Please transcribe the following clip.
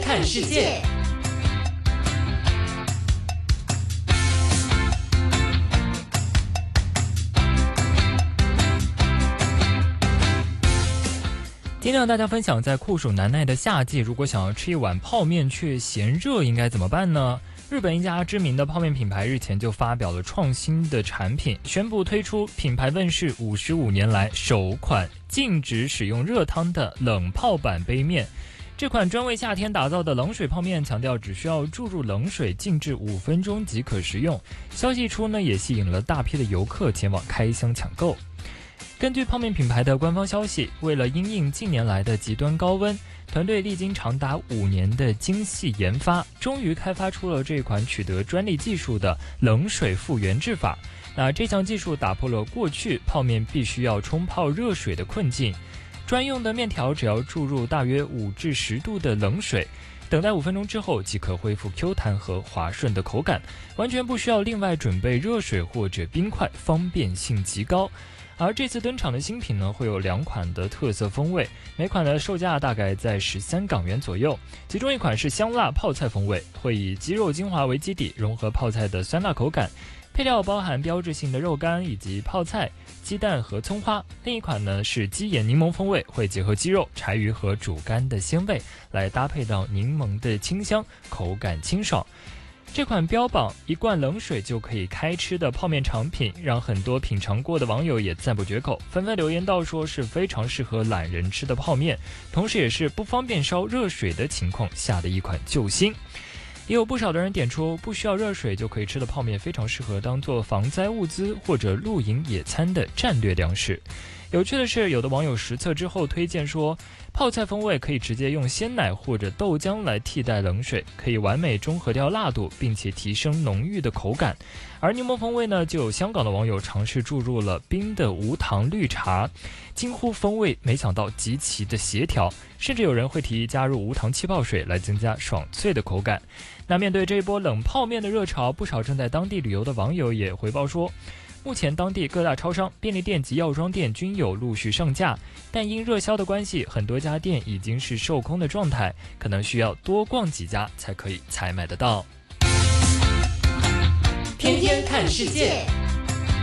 看世界。今天和大家分享，在酷暑难耐的夏季，如果想要吃一碗泡面却嫌热，应该怎么办呢？日本一家知名的泡面品牌日前就发表了创新的产品，宣布推出品牌问世55年来首款禁止使用热汤的冷泡版杯面。这款专为夏天打造的冷水泡面强调只需要注入冷水静置5分钟即可食用。消息一出呢，也吸引了大批的游客前往开箱抢购。根据泡面品牌的官方消息，为了因应近年来的极端高温，团队历经长达5年的精细研发，终于开发出了这款取得专利技术的冷水复原制法。那这项技术打破了过去泡面必须要冲泡热水的困境，专用的面条只要注入大约5至10度的冷水，等待5分钟之后即可恢复 Q 弹和滑顺的口感，完全不需要另外准备热水或者冰块，方便性极高。而这次登场的新品呢，会有2款的特色风味，每款的售价大概在13港元左右。其中一款是香辣泡菜风味，会以鸡肉精华为基底，融合泡菜的酸辣口感，配料包含标志性的肉干以及泡菜、鸡蛋和葱花。另一款呢是鸡眼柠檬风味，会结合鸡肉、柴鱼和煮干的鲜味，来搭配到柠檬的清香，口感清爽。这款标榜1罐冷水就可以开吃的泡面产品，让很多品尝过的网友也赞不绝口，纷纷留言道说是非常适合懒人吃的泡面，同时也是不方便烧热水的情况下的一款救星。也有不少的人点出，不需要热水就可以吃的泡面非常适合当做防灾物资或者露营野餐的战略粮食。有趣的是，有的网友实测之后推荐说，泡菜风味可以直接用鲜奶或者豆浆来替代冷水，可以完美中和掉辣度，并且提升浓郁的口感。而柠檬风味呢，就有香港的网友尝试注入了冰的无糖绿茶，惊呼风味没想到极其的协调，甚至有人会提议加入无糖气泡水来增加爽脆的口感。那面对这一波冷泡面的热潮，不少正在当地旅游的网友也回报说，目前当地各大超商、便利店及药妆店均有陆续上架，但因热销的关系，很多家店已经是售空的状态，可能需要多逛几家才可以采买得到。 天天看世界。